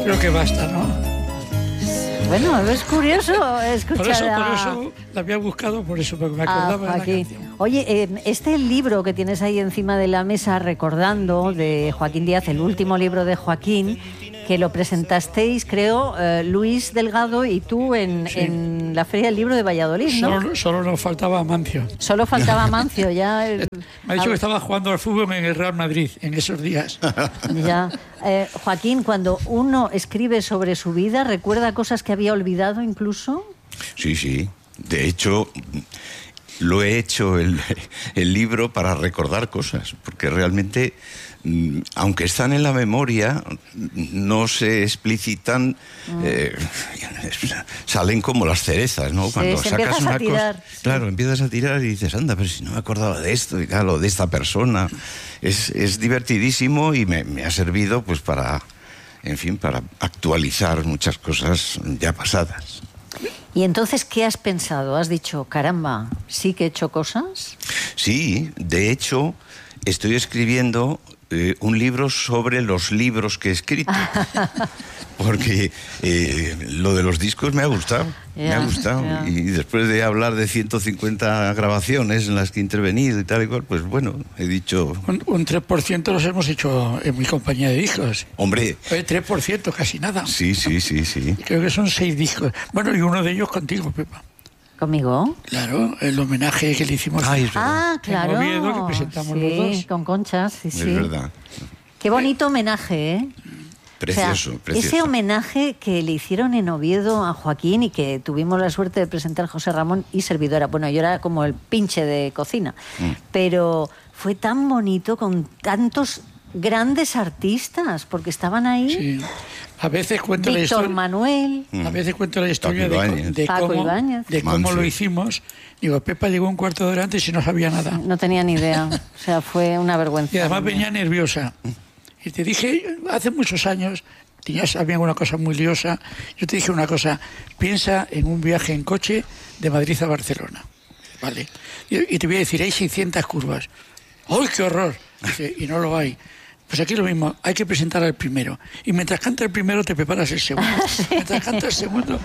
creo que basta, ¿no? Bueno, es curioso escuchar por eso la había buscado, por eso, porque me acordaba de la canción. Oye, este libro que tienes ahí encima de la mesa, recordando, de Joaquín Díaz, el último libro de Joaquín, que lo presentasteis, creo, Luis Delgado y tú en la Feria del Libro de Valladolid, ¿no? Solo nos faltaba Amancio. Solo faltaba Amancio, ya. Me ha dicho que estaba jugando al fútbol en el Real Madrid en esos días. Ya. Joaquín, cuando uno escribe sobre su vida, ¿recuerda cosas que había olvidado incluso? Sí. De hecho, lo he hecho el libro para recordar cosas, porque realmente, aunque están en la memoria, no se explicitan, salen como las cerezas, ¿no? Cuando sacas una cosa, claro, empiezas a tirar y dices, anda, pero si no me acordaba de esto, y claro, de esta persona. Es divertidísimo y me ha servido pues para actualizar muchas cosas ya pasadas. Y entonces, ¿qué has pensado? ¿Has dicho, caramba, sí que he hecho cosas? Sí, de hecho, estoy escribiendo un libro sobre los libros que he escrito. Porque lo de los discos me ha gustado. Y después de hablar de 150 grabaciones en las que he intervenido y tal y cual, pues bueno, he dicho... Un 3% los hemos hecho en mi compañía de discos. Hombre... 3%, casi nada. Sí. Creo que son 6 discos. Bueno, y uno de ellos contigo, Pepa. ¿Conmigo? Claro, el homenaje que le hicimos claro. en Oviedo, que presentamos los dos. Con Concha, sí. Es verdad. Qué bonito homenaje, ¿eh? Precioso. Ese homenaje que le hicieron en Oviedo a Joaquín y que tuvimos la suerte de presentar José Ramón y servidora. Bueno, yo era como el pinche de cocina, pero fue tan bonito con tantos grandes artistas, porque estaban ahí. Sí. A veces cuento la historia. Víctor Manuel. A veces cuento la historia de cómo Mancio. lo hicimos. Digo, Pepa llegó un cuarto de hora antes y no sabía nada. No tenía ni idea. O sea, fue una vergüenza. Y además venía nerviosa. Y te dije, hace muchos años, había una cosa muy liosa. Yo te dije una cosa, piensa en un viaje en coche de Madrid a Barcelona. ¿Vale? Y te voy a decir, hay 600 curvas. ¡Ay, qué horror! Dice, y no lo hay. Pues aquí lo mismo, hay que presentar al primero. Y mientras canta el primero, te preparas el segundo. Mientras canta el segundo,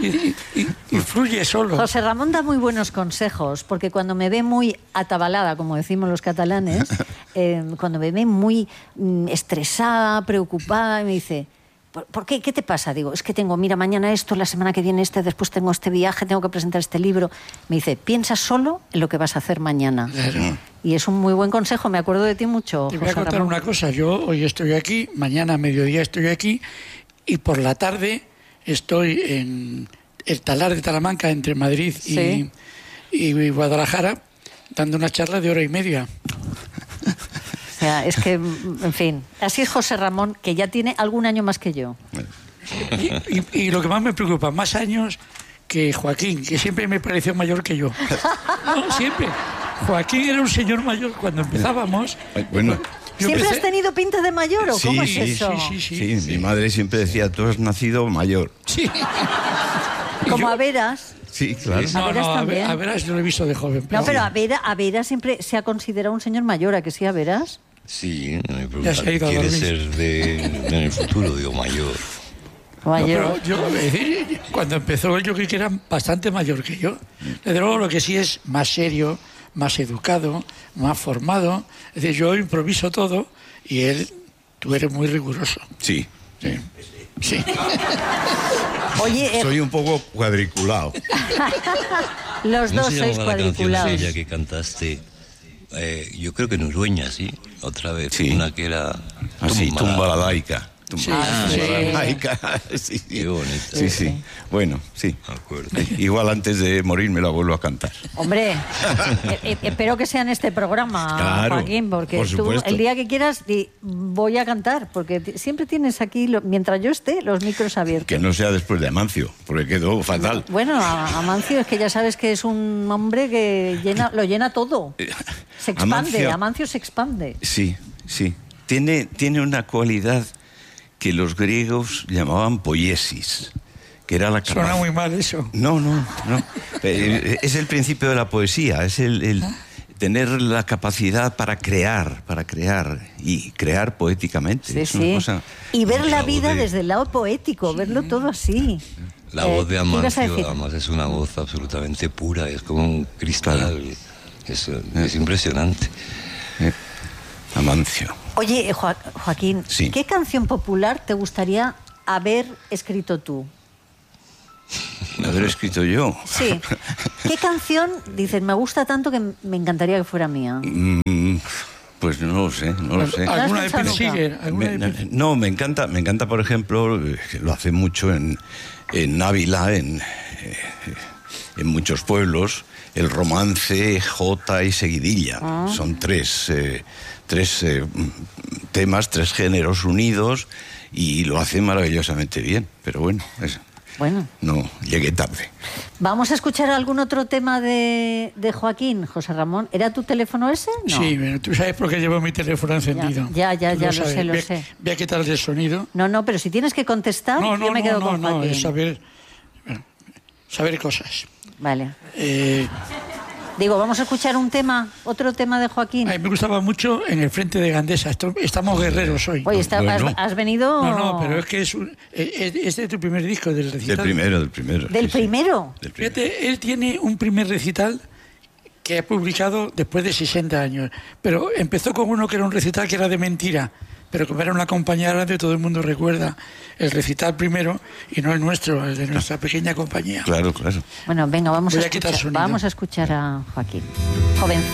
y fluye solo. José Ramón da muy buenos consejos, porque cuando me ve muy atabalada, como decimos los catalanes, cuando me ve muy estresada, preocupada, me dice... ¿Por qué? ¿Qué te pasa? Digo, es que mira, mañana esto, la semana que viene después tengo este viaje, tengo que presentar este libro. Me dice, piensa solo en lo que vas a hacer mañana. Claro. Y es un muy buen consejo, me acuerdo de ti mucho, Te voy a José contar Ramón. una cosa, yo hoy estoy aquí, mañana a mediodía estoy aquí, y por la tarde estoy en el Talar de Talamanca, entre Madrid y Guadalajara, dando una charla de 1:30. O sea, es que, en fin, así es José Ramón, que ya tiene algún año más que yo. Y lo que más me preocupa, más años que Joaquín, que siempre me pareció mayor que yo. No, siempre. Joaquín era un señor mayor cuando empezábamos. Bueno. ¿Siempre has tenido pinta de mayor o cómo es eso? Sí, mi madre siempre decía, tú has nacido mayor. Sí. Como a Veras. Sí, claro. A Veras yo lo he visto de joven. No, pero a Veras siempre se ha considerado un señor mayor, ¿a que sí, a Veras? Sí, me Ya se ha ido pregunta, a ¿quiere dormir. ser en el futuro? Digo, mayor. Pero yo, cuando empezó yo creo que era bastante mayor que yo. Desde luego lo que sí es más serio, más educado, más formado. Es decir, yo improviso todo y tú eres muy riguroso. Sí. Oye, soy un poco cuadriculado. Los ¿Cómo dos se sois llamaba la canción cuadriculados. aquella que cantaste? Yo creo que en Urueña, sí. Otra vez, Sí. una que era... Así, tumba la laica. Sí. Sí. Qué bonito. Sí. Bueno, sí. Me acuerdo. Igual antes de morir me la vuelvo a cantar. Hombre, espero que sea en este programa, Claro, Joaquín, porque por tú supuesto. el día que quieras voy a cantar, porque siempre tienes aquí, mientras yo esté, los micros abiertos. Que no sea después de Amancio, porque quedó fatal. Bueno, Amancio es que ya sabes que es un hombre que lo llena todo. Se expande, Amancio se expande. Sí. Tiene una cualidad que los griegos llamaban poiesis, que era la capacidad... Suena muy mal eso. No. Es el principio de la poesía, es tener la capacidad para crear y crear poéticamente. Sí, es una sí. cosa... Y ver la voz vida de- desde el lado poético, verlo todo así. La voz de ¿qué ibas a Amancio, decir? además, es una voz absolutamente pura, es como un cristal. Es impresionante. Amancio. Oye, Joaquín, Sí. ¿qué canción popular te gustaría haber escrito tú? Haber escrito yo. Sí. ¿Qué canción dices, me gusta tanto que me encantaría que fuera mía? Pues no lo sé, no lo sé. ¿Alguna de pensado Pete nunca? Seeger? ¿Alguna de Pete- No, me encanta, por ejemplo, que lo hace mucho en Ávila, en muchos pueblos, el romance, jota y seguidilla. Son tres temas, tres géneros unidos y lo hace maravillosamente bien. Pero bueno, Bueno, no llegué tarde. vamos a escuchar algún otro tema de Joaquín, José Ramón. ¿Era tu teléfono ese? No. Sí, pero tú sabes por qué llevo mi teléfono encendido. Ya, Tú lo sabes. sé, lo Ve- sé. Ve a quitarle el sonido. No, pero si tienes que contestar, yo me quedo con Joaquín. es saber cosas. Vale. Eh, Digo, vamos a escuchar otro tema de Joaquín. a mí me gustaba mucho en el frente de Gandesa. Estamos guerreros hoy. Oye, Bueno. has venido... No, pero es que es de tu primer disco, del recital. Del primero. ¿Del sí, sí. primero? Del primero. Fíjate, él tiene un primer recital que ha publicado después de 60 años. Pero empezó con uno que era un recital que era de mentira. Pero como era una compañía grande, todo el mundo recuerda el recital primero y no el nuestro, el de nuestra pequeña compañía. Claro. Bueno, venga, Voy a quitar sonido. vamos a escuchar a Joaquín. Jovencito.